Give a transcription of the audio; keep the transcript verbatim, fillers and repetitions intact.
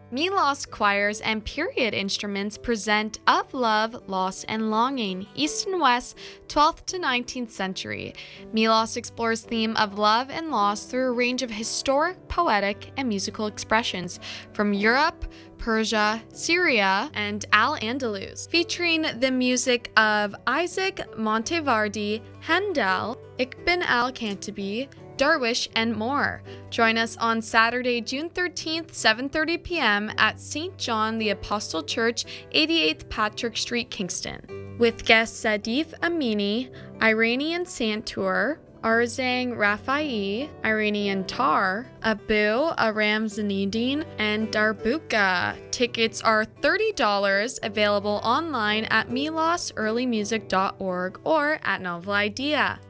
Milos choirs and period instruments present Of Love, Loss, and Longing, East and West, twelfth to nineteenth century. Milos explores theme of love and loss through a range of historic, poetic, and musical expressions from Europe, Persia, Syria, and Al-Andalus, featuring the music of Isaac Monteverdi, Handel, Ibn al-Khattabi, Darwish, and more. Join us on Saturday, June thirteenth, seven thirty p.m. at Saint John the Apostle Church, eighty-eighth Patrick Street, Kingston, with guests Sadif Amini, Iranian Santur, Arzang Rafai, Iranian Tar, Abu Aram Zanidin, and Darbuka. Tickets are thirty dollars, available online at milos early music dot org or at Novel Idea.